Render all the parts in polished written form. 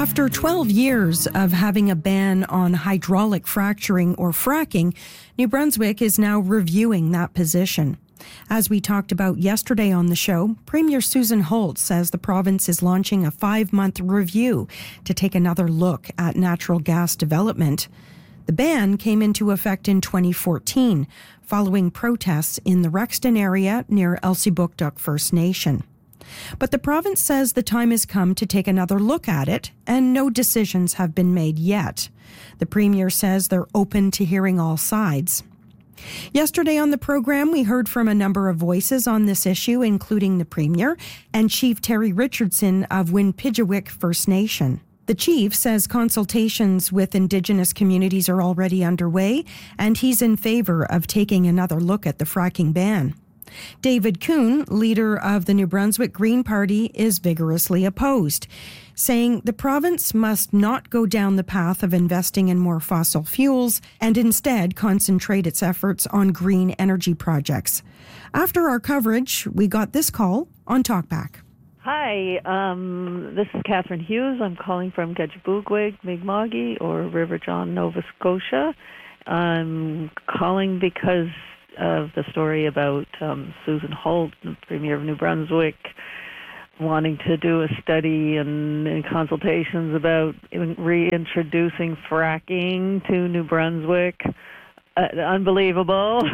After 12 years of having a ban on hydraulic fracturing or fracking, New Brunswick is now reviewing that position. As we talked about yesterday on the show, Premier Susan Holt says the province is launching a 5-month review to take another look at natural gas development. The ban came into effect in 2014, following protests in the Rexton area near Elsipogtog First Nation. But the province says the time has come to take another look at it, and no decisions have been made yet. The Premier says they're open to hearing all sides. Yesterday on the program, we heard from a number of voices on this issue, including the Premier and Chief Terry Richardson of Winpigewick First Nation. The Chief says consultations with Indigenous communities are already underway, and he's in favour of taking another look at the fracking ban. David Kuhn, leader of the New Brunswick Green Party, is vigorously opposed, saying the province must not go down the path of investing in more fossil fuels and instead concentrate its efforts on green energy projects. After our coverage, we got this call on Talkback. Hi, this is Catherine Hughes. I'm calling from Gudgebuguig, Mi'kma'ki, or River John, Nova Scotia. I'm calling because of the story about Susan Holt, the Premier of New Brunswick, wanting to do a study and consultations about reintroducing fracking to New Brunswick. Unbelievable.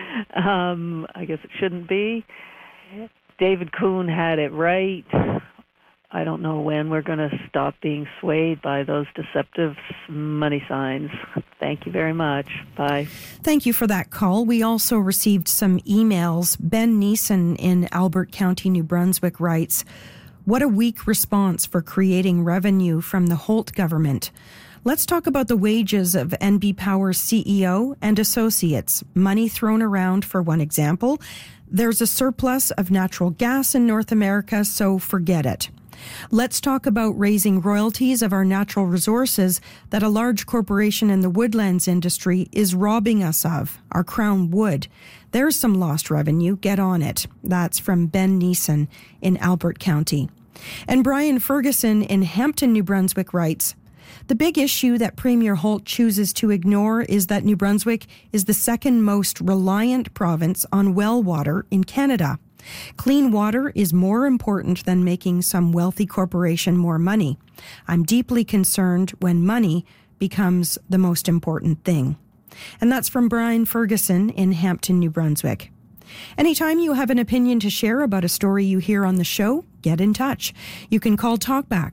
I guess it shouldn't be. David Kuhn had it right. I don't know when we're going to stop being swayed by those deceptive money signs. Thank you very much. Bye. Thank you for that call. We also received some emails. Ben Neeson in Albert County, New Brunswick writes, "What a weak response for creating revenue from the Holt government. Let's talk about the wages of NB Power's CEO and associates. Money thrown around for one example. There's a surplus of natural gas in North America, so forget it. Let's talk about raising royalties of our natural resources that a large corporation in the woodlands industry is robbing us of, our crown wood. There's some lost revenue. Get on it." That's from Ben Neeson in Albert County. And Brian Ferguson in Hampton, New Brunswick writes, "The big issue that Premier Holt chooses to ignore is that New Brunswick is the second most reliant province on well water in Canada. Clean water is more important than making some wealthy corporation more money. I'm deeply concerned when money becomes the most important thing." And that's from Brian Ferguson in Hampton, New Brunswick. Anytime you have an opinion to share about a story you hear on the show, get in touch. You can call Talkback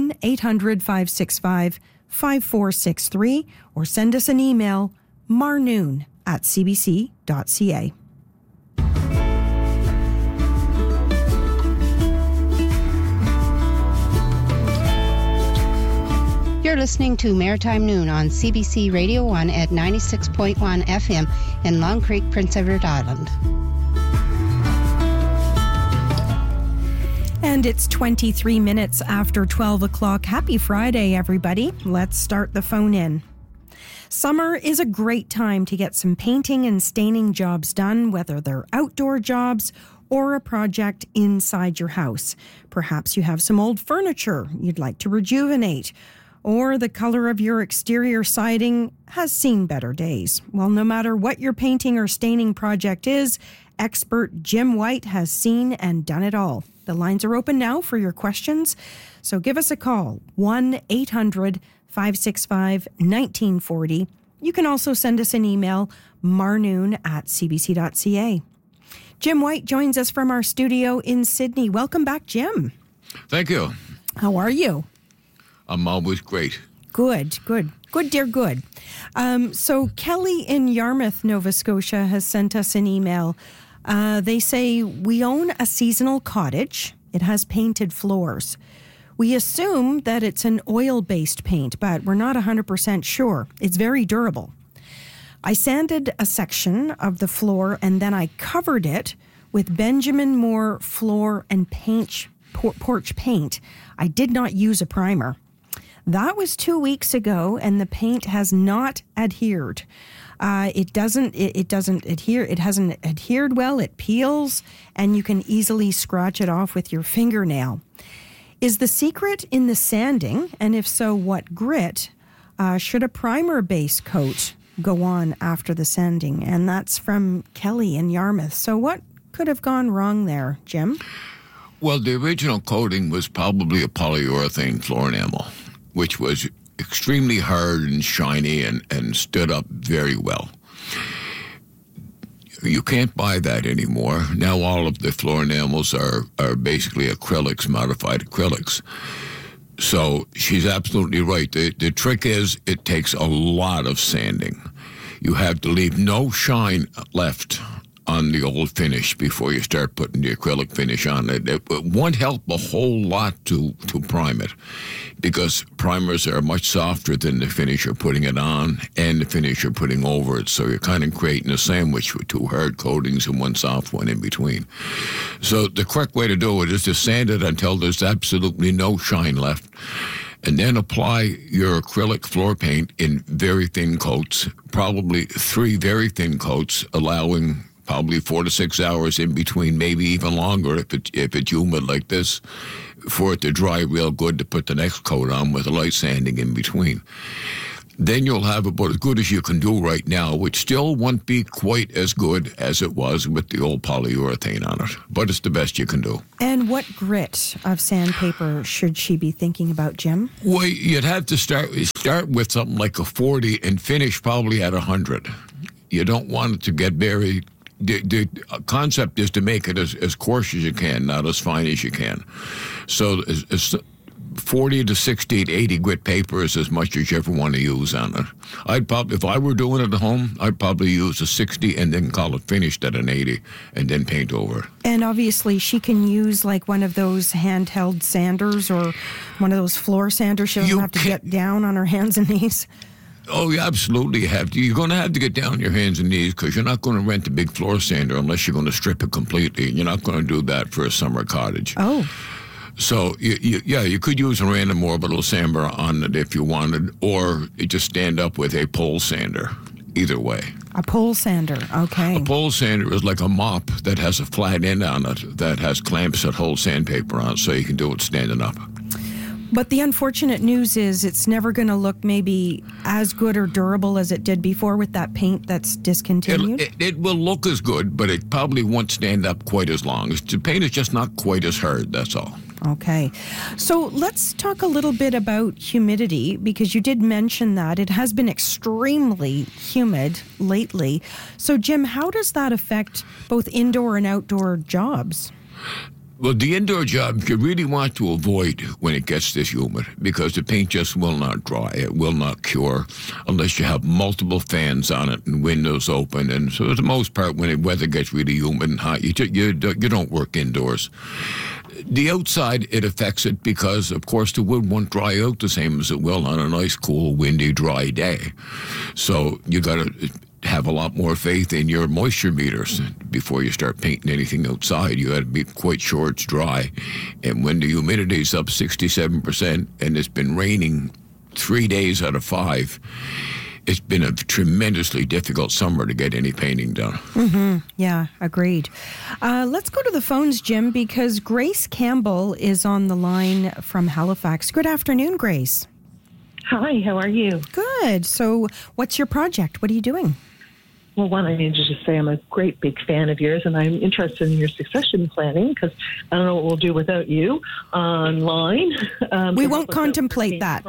1-800-565-5463 or send us an email, marnoon@cbc.ca. You're listening to Maritime Noon on CBC Radio 1 at 96.1 FM in Long Creek, Prince Edward Island. And it's 23 minutes after 12 o'clock. Happy Friday, everybody. Let's start the phone in. Summer is a great time to get some painting and staining jobs done, whether they're outdoor jobs or a project inside your house. Perhaps you have some old furniture you'd like to rejuvenate, or the color of your exterior siding has seen better days. Well, no matter what your painting or staining project is, expert Jim White has seen and done it all. The lines are open now for your questions, so give us a call, 1-800-565-1940. You can also send us an email, marnoon@cbc.ca. Jim White joins us from our studio in Sydney. Welcome back, Jim. Thank you. How are you? I'm always great. Good, dear, good. So Kelly in Yarmouth, Nova Scotia has sent us an email. They say, "We own a seasonal cottage. It has painted floors. We assume that it's an oil-based paint, but we're not 100% sure. It's very durable. I sanded a section of the floor and then I covered it with Benjamin Moore floor and porch paint. I did not use a primer. That was 2 weeks ago, and the paint has not adhered. It doesn't adhere. It hasn't adhered well. It peels, and you can easily scratch it off with your fingernail. Is the secret in the sanding? And if so, what grit? Should a primer base coat go on after the sanding? And that's from Kelly in Yarmouth. So what could have gone wrong there, Jim? Well, the original coating was probably a polyurethane floor enamel, which was extremely hard and shiny and stood up very well. You can't buy that anymore. Now all of the floor enamels are basically acrylics, modified acrylics. So she's absolutely right. The trick is it takes a lot of sanding. You have to leave no shine left on the old finish before you start putting the acrylic finish on it. It won't help a whole lot to prime it, because primers are much softer than the finish you're putting it on and the finish you're putting over it. So you're kind of creating a sandwich with two hard coatings and one soft one in between. So the correct way to do it is to sand it until there's absolutely no shine left, and then apply your acrylic floor paint in very thin coats, probably 3 very thin coats, allowing probably 4 to 6 hours in between, maybe even longer if it's humid like this, for it to dry real good to put the next coat on with a light sanding in between. Then you'll have about as good as you can do right now, which still won't be quite as good as it was with the old polyurethane on it, but it's the best you can do. And what grit of sandpaper should she be thinking about, Jim? Well, you'd have to start with something like a 40 and finish probably at 100. You don't want it to get very... The concept is to make it as coarse as you can, not as fine as you can. So as 40 to 60 to 80 grit paper is as much as you ever want to use on it. I'd probably, if I were doing it at home, I'd probably use a 60 and then call it finished at an 80 and then paint over it. And obviously she can use like one of those handheld sanders or one of those floor sanders. She doesn't have to get down on her hands and knees. Oh, you absolutely have to. You're going to have to get down on your hands and knees, because you're not going to rent a big floor sander unless you're going to strip it completely. You're not going to do that for a summer cottage. Oh. So, you could use a random orbital sander on it if you wanted, or you just stand up with a pole sander. Either way. A pole sander, okay. A pole sander is like a mop that has a flat end on it that has clamps that hold sandpaper on, so you can do it standing up. But the unfortunate news is it's never going to look maybe as good or durable as it did before with that paint that's discontinued? It will look as good, but it probably won't stand up quite as long. The paint is just not quite as hard, that's all. Okay. So let's talk a little bit about humidity, because you did mention that. It has been extremely humid lately. So, Jim, how does that affect both indoor and outdoor jobs? Well, the indoor jobs you really want to avoid when it gets this humid, because the paint just will not dry. It will not cure unless you have multiple fans on it and windows open. And so for the most part, when the weather gets really humid and hot, you don't work indoors. The outside, it affects it because, of course, the wood won't dry out the same as it will on a nice, cool, windy, dry day. So you got to have a lot more faith in your moisture meters before you start painting anything outside. You got to be quite sure it's dry. And when the humidity is up 67% and it's been raining 3 days out of 5, it's been a tremendously difficult summer to get any painting done. Mm-hmm. Yeah, agreed. Let's go to the phones, Jim, because Grace Campbell is on the line from Halifax. Good afternoon, Grace. Hi, how are you? Good. So what's your project? What are you doing? Well, one, I need to just say I'm a great big fan of yours, and I'm interested in your succession planning, because I don't know what we'll do without you online. We won't contemplate that.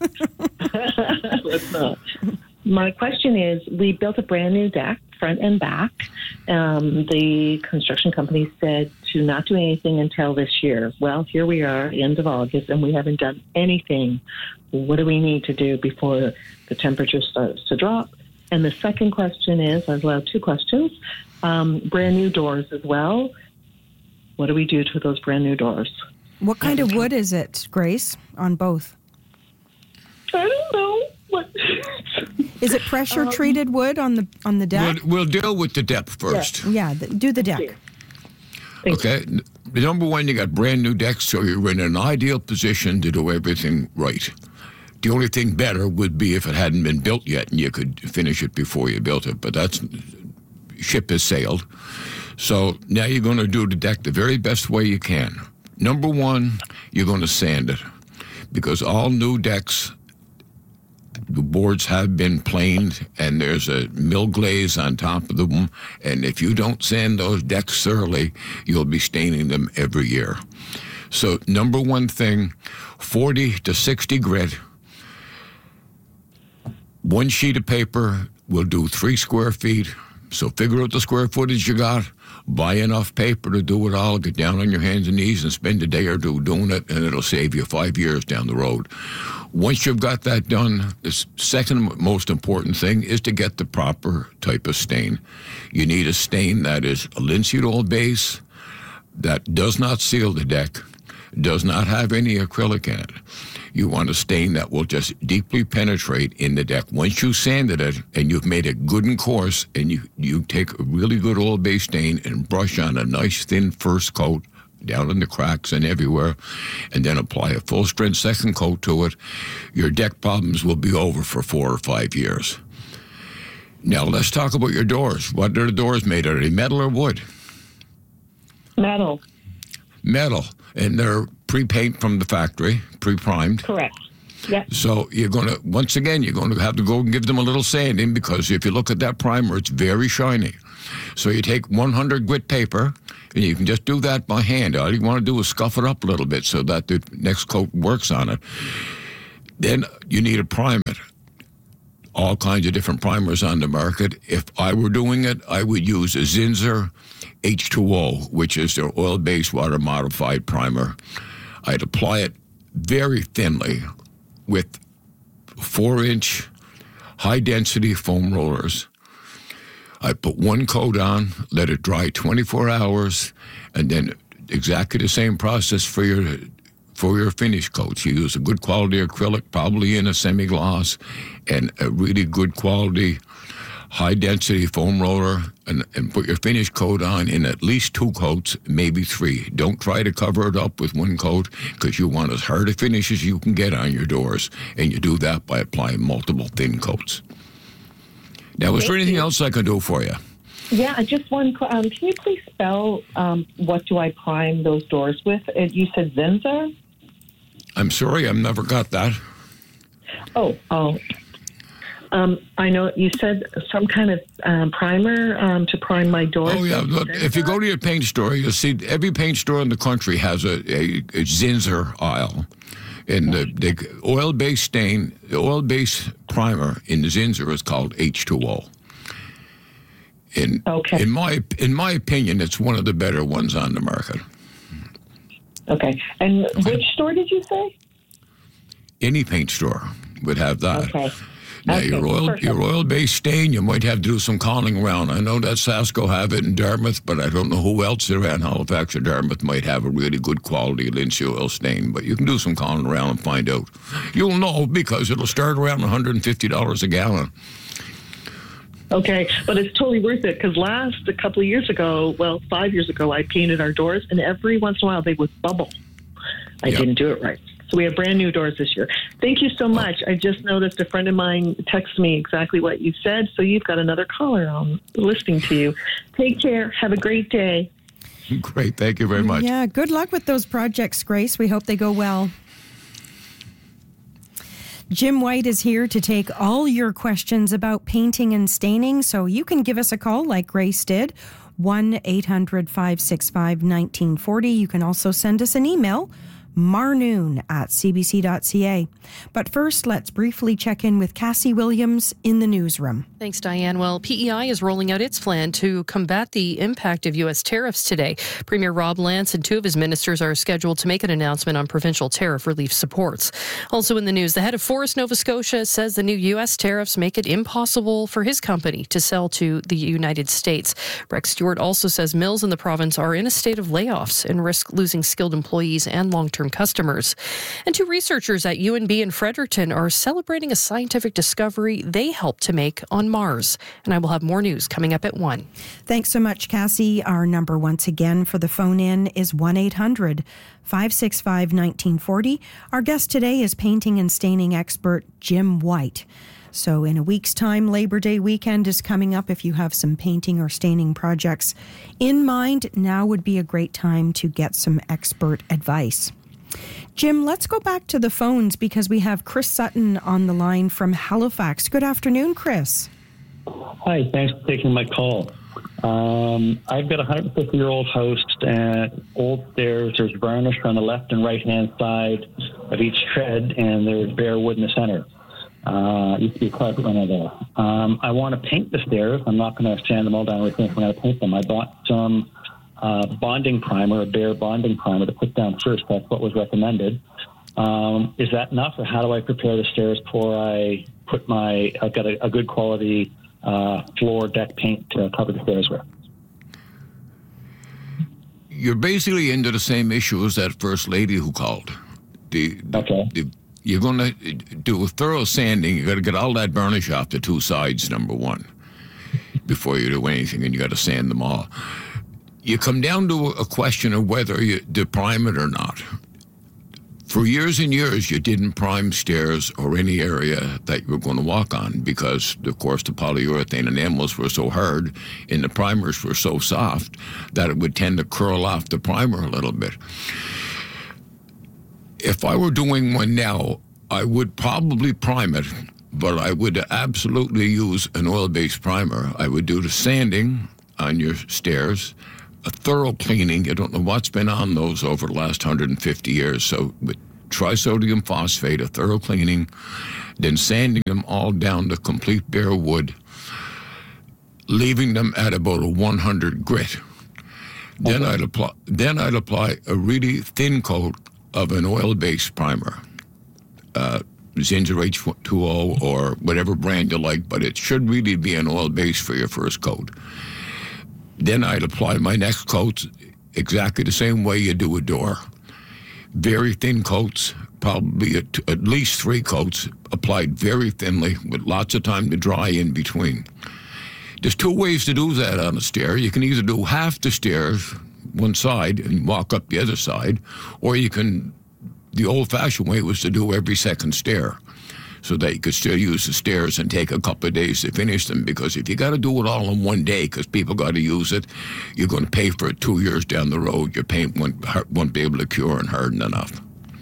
Let's not. My question is, we built a brand new deck, front and back. The construction company said to not do anything until this year. Well, here we are, end of August, and we haven't done anything. What do we need to do before the temperature starts to drop? And the second question is, I've allowed 2 questions, brand new doors as well. What do we do to those brand new doors? What kind of wood is it, Grace, on both? I don't know. What? Is it pressure treated wood on the deck? We'll deal with the depth first. Yeah, do the deck. Okay. Number one, you got brand new decks, so you're in an ideal position to do everything right. The only thing better would be if it hadn't been built yet and you could finish it before you built it, but that's ship has sailed. So now you're going to do the deck the very best way you can. number one, you're going to sand it, because all new decks, the boards have been planed and there's a mill glaze on top of them. And if you don't sand those decks thoroughly, you'll be staining them every year. So number one thing, 40 to 60 grit. One sheet of paper will do 3 square feet. So figure out the square footage you got, buy enough paper to do it all, get down on your hands and knees and spend a day or two doing it, and it'll save you 5 years down the road. Once you've got that done, the second most important thing is to get the proper type of stain. You need a stain that is a linseed oil base, that does not seal the deck, does not have any acrylic in it. You want a stain that will just deeply penetrate in the deck. Once you sanded it and you've made it good and coarse, and you take a really good oil-based stain and brush on a nice thin first coat down in the cracks and everywhere, and then apply a full-strength second coat to it, your deck problems will be over for 4 or 5 years. Now let's talk about your doors. What are the doors made of? Are they metal or wood? Metal. Metal. And they're pre-paint from the factory, pre-primed. Correct. Yeah. So you're going to, once again, you're going to have to go and give them a little sanding, because if you look at that primer, it's very shiny. So you take 100 grit paper, and you can just do that by hand. All you want to do is scuff it up a little bit so that the next coat works on it. Then you need to prime it. All kinds of different primers on the market. If I were doing it, I would use a Zinsser H2O, which is their oil-based water-modified primer. I'd apply it very thinly with 4-inch high-density foam rollers. I put one coat on, let it dry 24 hours, and then exactly the same process for your finish coats. You use a good quality acrylic, probably in a semi-gloss, and a really good quality high-density foam roller, and put your finish coat on in at least 2 coats, maybe 3. Don't try to cover it up with 1 coat, because you want as hard a finish as you can get on your doors, and you do that by applying multiple thin coats. Now, is there anything else I can do for you? Yeah, just one. Can you please spell what do I prime those doors with? You said Zinsser? I'm sorry, I've never got that. Oh. I know you said some kind of primer to prime my doors. Oh, yeah. Look, if you go to your paint store, you'll see every paint store in the country has a Zinsser aisle. And the oil-based stain, the oil-based primer in the Zinsser is called H2O. In my opinion, it's one of the better ones on the market. Okay. And which store did you say? Any paint store would have that. Okay. Now, Okay, your oil-based stain, you might have to do some calling around. I know that Sasko have it in Dartmouth, but I don't know who else around Halifax or Dartmouth might have a really good quality linseed oil stain. But you can do some calling around and find out. You'll know, because it'll start around $150 a gallon. Okay, but it's totally worth it, because a couple of years ago, 5 years ago, I painted our doors, and every once in a while they would bubble. I didn't do it right. So we have brand new doors this year. Thank you so much. I just noticed a friend of mine texted me exactly what you said, so you've got another caller on listening to you. Take care. Have a great day. Great. Thank you very much. Yeah, good luck with those projects, Grace. We hope they go well. Jim White is here to take all your questions about painting and staining, so you can give us a call like Grace did, 1-800-565-1940. You can also send us an email, marnoon@cbc.ca. But first, let's briefly check in with Cassie Williams in the newsroom. Thanks, Diane. Well, PEI is rolling out its plan to combat the impact of U.S. tariffs today. Premier Rob Lance and 2 of his ministers are scheduled to make an announcement on provincial tariff relief supports. Also in the news, the head of Forest Nova Scotia says the new U.S. tariffs make it impossible for his company to sell to the United States. Rex Stewart also says mills in the province are in a state of layoffs and risk losing skilled employees and long-term customers. And 2 researchers at UNB in Fredericton are celebrating a scientific discovery they helped to make on Mars. And I will have more news coming up at 1. Thanks so much, Cassie. Our number once again for the phone-in is 1-800-565-1940. Our guest today is painting and staining expert Jim White. So in a week's time, Labor Day weekend is coming up. If you have some painting or staining projects in mind, now would be a great time to get some expert advice. Jim, let's go back to the phones because we have Chris Sutton on the line from Halifax. Good afternoon, Chris. Hi, thanks for taking my call. I've got a 150-year-old house and old stairs. There's varnish on the left and right-hand side of each tread, and there's bare wood in the center. Used to be a carpet runner there. I want to paint the stairs. I'm not going to sand them all down or anything. I'm going to paint them. I bought some bonding primer, a bare bonding primer to put down first. That's what was recommended. Is that enough, or how do I prepare the stairs before I put I've got a good quality floor deck paint to cover the stairs with? You're basically into the same issue as that first lady who called. You're going to do a thorough sanding. You got to get all that varnish off the two sides, number one, before you do anything, and you got to sand them all. You come down to a question of whether you prime it or not. For years and years, you didn't prime stairs or any area that you were going to walk on because, of course, the polyurethane enamels were so hard and the primers were so soft that it would tend to curl off the primer a little bit. If I were doing one now, I would probably prime it, but I would absolutely use an oil-based primer. I would do the sanding on your stairs, a thorough cleaning. You don't know what's been on those over the last 150 years. So with trisodium phosphate, a thorough cleaning, then sanding them all down to complete bare wood, leaving them at about a 100 grit. Then I'd apply a really thin coat of an oil-based primer, Zinsser H2O or whatever brand you like, but it should really be an oil base for your first coat. Then I'd apply my next coats exactly the same way you do a door. Very thin coats, probably at least 3 coats, applied very thinly with lots of time to dry in between. There's 2 ways to do that on a stair. You can either do half the stairs, one side, and walk up the other side, or the old-fashioned way was to do every second stair, so that you could still use the stairs and take a couple of days to finish them, because if you got to do it all in one day because people got to use it, you're going to pay for it 2 years down the road. Your paint won't be able to cure and harden enough.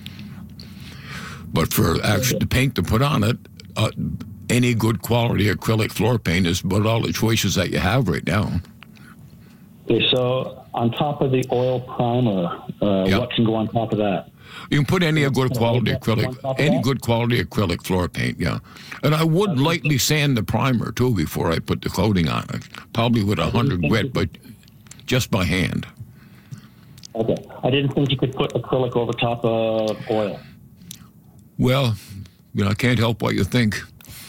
But for actually the paint to put on it, any good quality acrylic floor paint is about all the choices that you have right now. Okay, so on top of the oil primer, what can go on top of that? You can put any good quality acrylic floor paint, yeah. And I would lightly sand the primer too before I put the coating on it, probably with 100 grit, but just by hand. Okay, I didn't think you could put acrylic over top of oil. Well, I can't help what you think.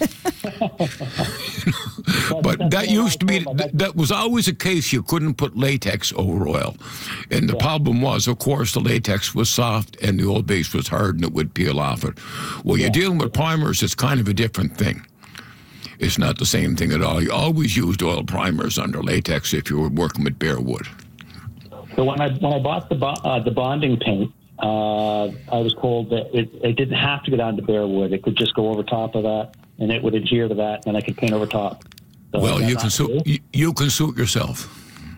But that used to be, that was always a case. You couldn't put latex over oil. And the problem was, of course, the latex was soft and the oil base was hard and it would peel off it. Well, you're dealing with primers, it's kind of a different thing. It's not the same thing at all. You always used oil primers under latex if you were working with bare wood. So when I bought the bonding paint, I was told that it didn't have to go down to bare wood. It could just go over top of that, and it would adhere to that, and I could paint over top. So well, you can suit yourself.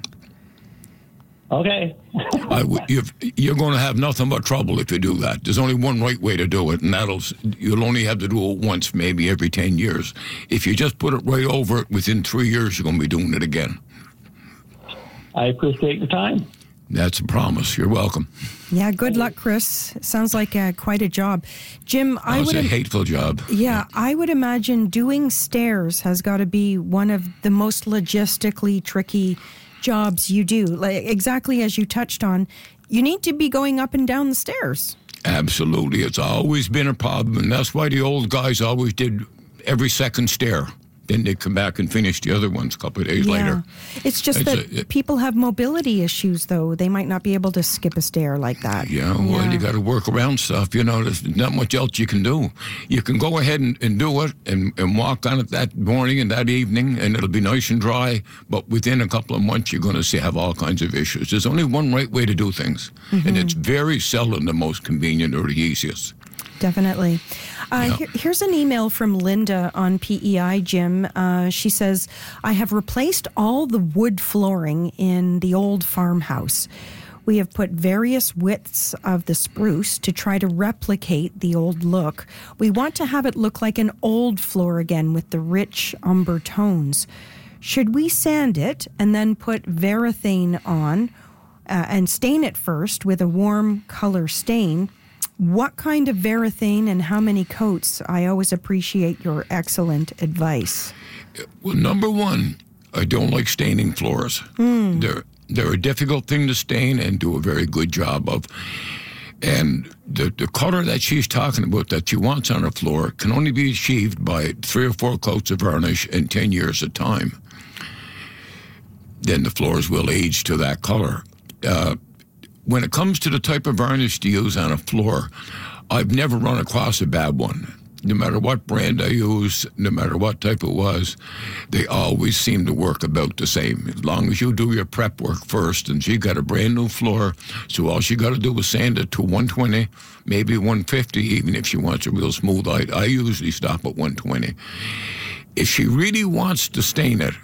Okay. You're going to have nothing but trouble if you do that. There's only one right way to do it, and you'll only have to do it once, maybe every 10 years. If you just put it right over it, within 3 years, you're going to be doing it again. I appreciate your time. That's a promise. You're welcome. Yeah, good luck, Chris. Sounds like quite a job. Jim, it's a hateful job. Yeah, I would imagine doing stairs has got to be one of the most logistically tricky jobs you do. Like exactly as you touched on, you need to be going up and down the stairs. Absolutely. It's always been a problem, and that's why the old guys always did every second stair. Then they'd come back and finish the other ones a couple of days later. It's just that people have mobility issues, though. They might not be able to skip a stair like that. Yeah, well, you got to work around stuff. There's not much else you can do. You can go ahead and do it and walk on it that morning and that evening, and it'll be nice and dry. But within a couple of months, you're going to have all kinds of issues. There's only one right way to do things, and it's very seldom the most convenient or the easiest. Definitely. Here's an email from Linda on PEI, Jim. She says, I have replaced all the wood flooring in the old farmhouse. We have put various widths of the spruce to try to replicate the old look. We want to have it look like an old floor again with the rich umber tones. Should we sand it and then put Varathane on and stain it first with a warm color stain? What kind of Varathane and how many coats? I always appreciate your excellent advice. Well, number one, I don't like staining floors. They're a difficult thing to stain and do a very good job of. And the color that she's talking about that she wants on her floor can only be achieved by 3 or 4 coats of varnish in 10 years of time. Then the floors will age to that color. When it comes to the type of varnish to use on a floor, I've never run across a bad one. No matter what brand I use, no matter what type it was, they always seem to work about the same. As long as you do your prep work first, and she got a brand new floor, so all she got to do is sand it to 120, maybe 150, even if she wants a real smooth. I usually stop at 120. If she really wants to stain it,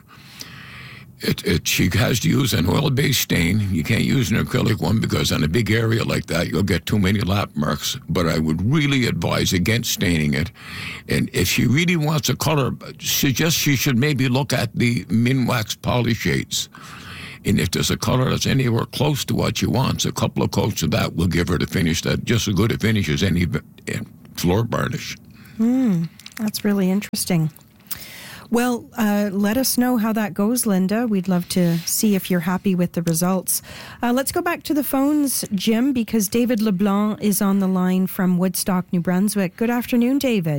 she has to use an oil-based stain. You can't use an acrylic one because on a big area like that, you'll get too many lap marks. But I would really advise against staining it. And if she really wants a color, suggest she should maybe look at the Minwax poly shades. And if there's a color that's anywhere close to what she wants, a couple of coats of that will give her the finish that just as good a finish as any floor varnish. That's really interesting. Well, let us know how that goes, Linda. We'd love to see if you're happy with the results. Let's go back to the phones, Jim, because David LeBlanc is on the line from Woodstock, New Brunswick. Good afternoon, David.